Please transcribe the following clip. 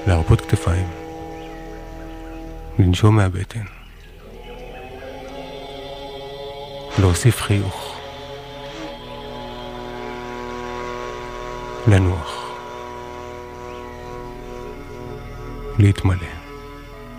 להרפות כתפיים, לנשום מהבטן, להוסיף חיוך, לנוח, להתמלא.